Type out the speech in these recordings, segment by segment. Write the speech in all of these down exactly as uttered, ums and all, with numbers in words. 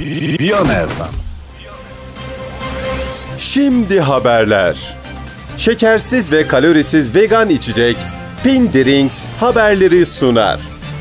Viyana F M. Şimdi haberler. Şekersiz ve kalorisiz vegan içecek Pindrinks haberleri sunar.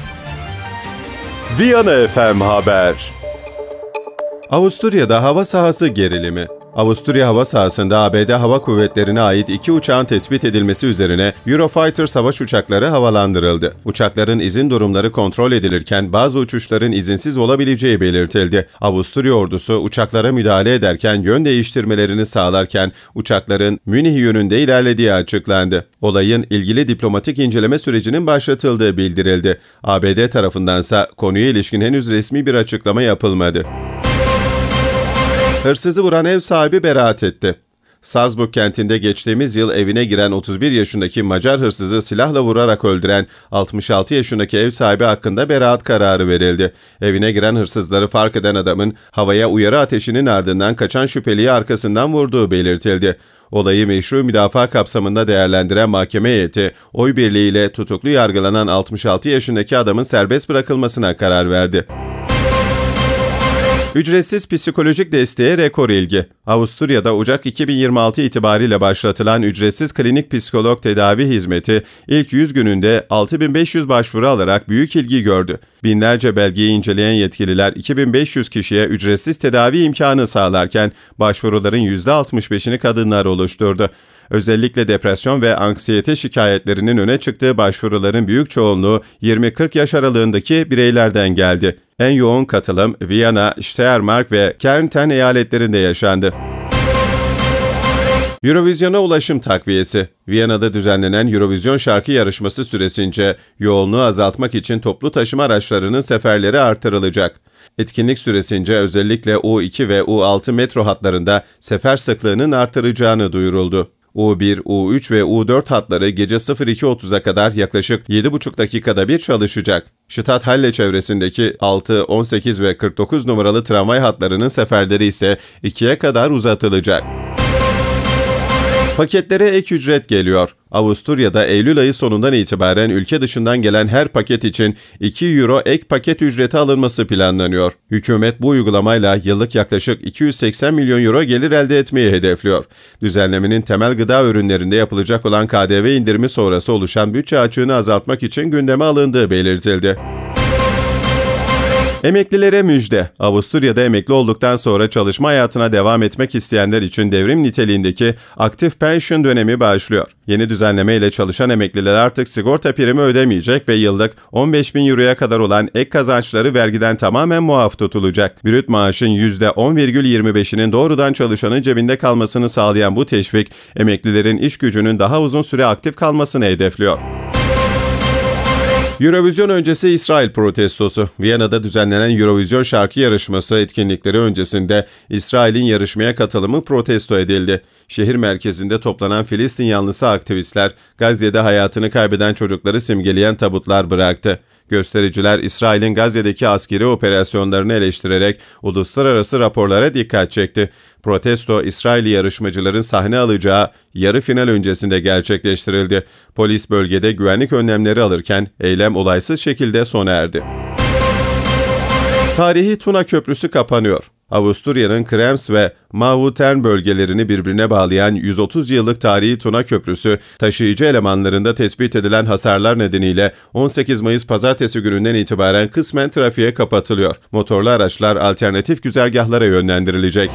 Viyana F M Haber. Avusturya'da hava sahası gerilimi. Avusturya hava sahasında A B D Hava Kuvvetleri'ne ait iki uçağın tespit edilmesi üzerine Eurofighter savaş uçakları havalandırıldı. Uçakların izin durumları kontrol edilirken bazı uçuşların izinsiz olabileceği belirtildi. Avusturya ordusu uçaklara müdahale ederken yön değiştirmelerini sağlarken uçakların Münih yönünde ilerlediği açıklandı. Olayın ilgili diplomatik inceleme sürecinin başlatıldığı bildirildi. A B D tarafındansa konuya ilişkin henüz resmi bir açıklama yapılmadı. Hırsızı vuran ev sahibi beraat etti. Salzburg kentinde geçtiğimiz yıl evine giren otuz bir yaşındaki Macar hırsızı silahla vurarak öldüren altmış altı yaşındaki ev sahibi hakkında beraat kararı verildi. Evine giren hırsızları fark eden adamın havaya uyarı ateşinin ardından kaçan şüpheliyi arkasından vurduğu belirtildi. Olayı meşru müdafaa kapsamında değerlendiren mahkeme heyeti, oy birliğiyle tutuklu yargılanan altmış altı yaşındaki adamın serbest bırakılmasına karar verdi. Ücretsiz psikolojik desteğe rekor ilgi. Avusturya'da Ocak iki bin yirmi altı itibariyle başlatılan ücretsiz klinik psikolog tedavi hizmeti ilk yüz gününde altı bin beş yüz başvuru alarak büyük ilgi gördü. Binlerce belgeyi inceleyen yetkililer iki bin beş yüz kişiye ücretsiz tedavi imkanı sağlarken başvuruların yüzde altmış beşini kadınlar oluşturdu. Özellikle depresyon ve anksiyete şikayetlerinin öne çıktığı başvuruların büyük çoğunluğu yirmi kırk yaş aralığındaki bireylerden geldi. En yoğun katılım Viyana, Steiermark ve Kärnten eyaletlerinde yaşandı. Eurovision'a ulaşım takviyesi. Viyana'da düzenlenen Eurovision şarkı yarışması süresince yoğunluğu azaltmak için toplu taşıma araçlarının seferleri artırılacak. Etkinlik süresince özellikle U iki ve U altı metro hatlarında sefer sıklığının artırılacağını duyuruldu. U bir, U üç ve U dört hatları gece iki otuza kadar yaklaşık yedi buçuk dakikada bir çalışacak. Stadthalle çevresindeki altı, on sekiz ve kırk dokuz numaralı tramvay hatlarının seferleri ise ikiye kadar uzatılacak. Paketlere ek ücret geliyor. Avusturya'da Eylül ayı sonundan itibaren ülke dışından gelen her paket için iki euro ek paket ücreti alınması planlanıyor. Hükümet bu uygulamayla yıllık yaklaşık iki yüz seksen milyon euro gelir elde etmeyi hedefliyor. Düzenlemenin temel gıda ürünlerinde yapılacak olan K D V indirimi sonrası oluşan bütçe açığını azaltmak için gündeme alındığı belirtildi. Emeklilere müjde. Avusturya'da emekli olduktan sonra çalışma hayatına devam etmek isteyenler için devrim niteliğindeki aktif pension dönemi başlıyor. Yeni düzenleme ile çalışan emekliler artık sigorta primi ödemeyecek ve yıllık on beş bin euroya kadar olan ek kazançları vergiden tamamen muaf tutulacak. Brüt maaşın yüzde on virgül yirmi beşinin doğrudan çalışanın cebinde kalmasını sağlayan bu teşvik, emeklilerin iş gücünün daha uzun süre aktif kalmasını hedefliyor. Eurovision öncesi İsrail protestosu. Viyana'da düzenlenen Eurovision şarkı yarışması etkinlikleri öncesinde İsrail'in yarışmaya katılımı protesto edildi. Şehir merkezinde toplanan Filistin yanlısı aktivistler, Gazze'de hayatını kaybeden çocukları simgeleyen tabutlar bıraktı. Göstericiler İsrail'in Gazze'deki askeri operasyonlarını eleştirerek uluslararası raporlara dikkat çekti. Protesto, İsrailli yarışmacıların sahne alacağı yarı final öncesinde gerçekleştirildi. Polis bölgede güvenlik önlemleri alırken eylem olaysız şekilde sona erdi. Tarihi Tuna Köprüsü kapanıyor. Avusturya'nın Krems ve Mahutern bölgelerini birbirine bağlayan yüz otuz yıllık tarihi Tuna Köprüsü, taşıyıcı elemanlarında tespit edilen hasarlar nedeniyle on sekiz Mayıs Pazartesi gününden itibaren kısmen trafiğe kapatılıyor. Motorlu araçlar alternatif güzergahlara yönlendirilecek.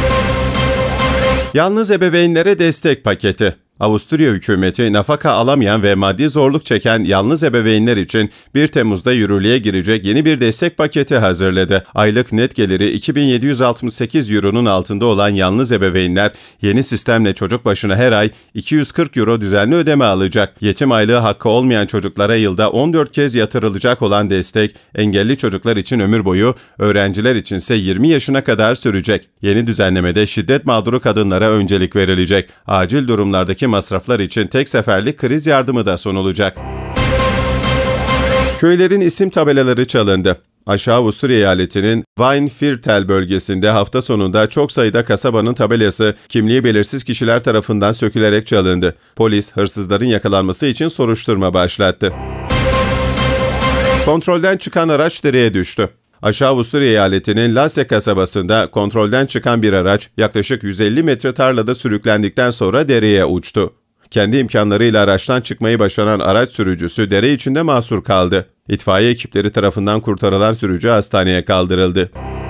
Yalnız ebeveynlere destek paketi. Avusturya hükümeti nafaka alamayan ve maddi zorluk çeken yalnız ebeveynler için bir Temmuz'da yürürlüğe girecek yeni bir destek paketi hazırladı. Aylık net geliri iki bin yedi yüz altmış sekiz euronun altında olan yalnız ebeveynler yeni sistemle çocuk başına her ay iki yüz kırk euro düzenli ödeme alacak. Yetim aylığı hakkı olmayan çocuklara yılda on dört kez yatırılacak olan destek, engelli çocuklar için ömür boyu, öğrenciler içinse yirmi yaşına kadar sürecek. Yeni düzenlemede şiddet mağduru kadınlara öncelik verilecek. Acil durumlardaki masraflar için tek seferlik kriz yardımı da sunulacak. Köylerin isim tabelaları çalındı. Aşağı Avusturya eyaletinin Weinviertel bölgesinde hafta sonunda çok sayıda kasabanın tabelası kimliği belirsiz kişiler tarafından sökülerek çalındı. Polis hırsızların yakalanması için soruşturma başlattı. Kontrolden çıkan araç dereye düştü. Aşağı Avusturya eyaletinin Lasse kasabasında kontrolden çıkan bir araç yaklaşık yüz elli metre tarlada sürüklendikten sonra dereye uçtu. Kendi imkanlarıyla araçtan çıkmayı başaran araç sürücüsü dere içinde mahsur kaldı. İtfaiye ekipleri tarafından kurtarılan sürücü hastaneye kaldırıldı.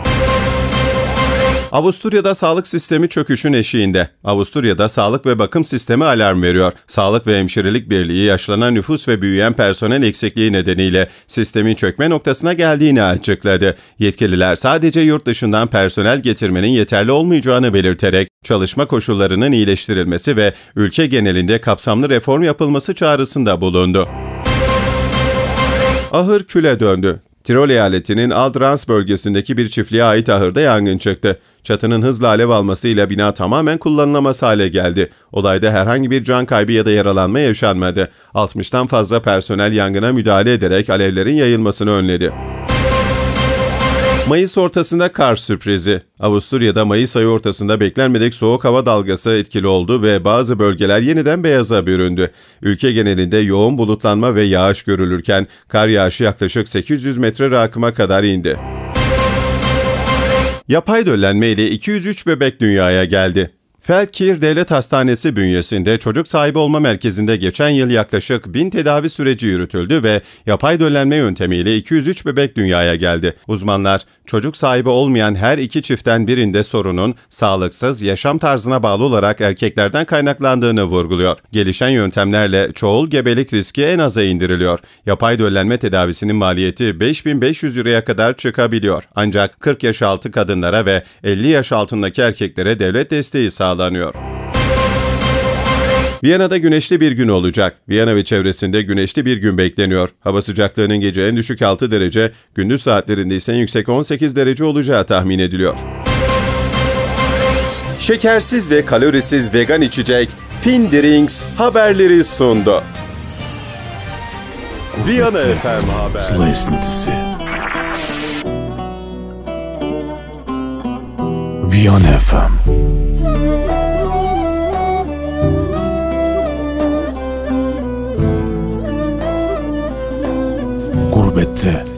Avusturya'da sağlık sistemi çöküşün eşiğinde. Avusturya'da sağlık ve bakım sistemi alarm veriyor. Sağlık ve Hemşirelik Birliği yaşlanan nüfus ve büyüyen personel eksikliği nedeniyle sistemin çökme noktasına geldiğini açıkladı. Yetkililer sadece yurt dışından personel getirmenin yeterli olmayacağını belirterek çalışma koşullarının iyileştirilmesi ve ülke genelinde kapsamlı reform yapılması çağrısında bulundu. Ahır küle döndü. Tirol eyaletinin Aldrans bölgesindeki bir çiftliğe ait ahırda yangın çıktı. Çatının hızla alev almasıyla bina tamamen kullanılamaz hale geldi. Olayda herhangi bir can kaybı ya da yaralanma yaşanmadı. altmıştan fazla personel yangına müdahale ederek alevlerin yayılmasını önledi. Mayıs ortasında kar sürprizi. Avusturya'da Mayıs ayı ortasında beklenmedik soğuk hava dalgası etkili oldu ve bazı bölgeler yeniden beyaza büründü. Ülke genelinde yoğun bulutlanma ve yağış görülürken kar yağışı yaklaşık sekiz yüz metre rakıma kadar indi. Yapay döllenme ile iki yüz üç bebek dünyaya geldi. Feldkirch Devlet Hastanesi bünyesinde çocuk sahibi olma merkezinde geçen yıl yaklaşık bin tedavi süreci yürütüldü ve yapay döllenme yöntemiyle iki yüz üç bebek dünyaya geldi. Uzmanlar, çocuk sahibi olmayan her iki çiftten birinde sorunun sağlıksız yaşam tarzına bağlı olarak erkeklerden kaynaklandığını vurguluyor. Gelişen yöntemlerle çoğul gebelik riski en aza indiriliyor. Yapay döllenme tedavisinin maliyeti beş bin beş yüz euroya kadar çıkabiliyor. Ancak kırk yaş altı kadınlara ve elli yaş altındaki erkeklere devlet desteği sağlanıyor. Viyana'da güneşli bir gün olacak. Viyana ve çevresinde güneşli bir gün bekleniyor. Hava sıcaklığının gece en düşük altı derece, gündüz saatlerinde ise en yüksek on sekiz derece olacağı tahmin ediliyor. Şekersiz ve kalorisiz vegan içecek Pindirings haberleri sundu. Viyana F M Haber. Sıla esintisi. Viyana F M. Gurbette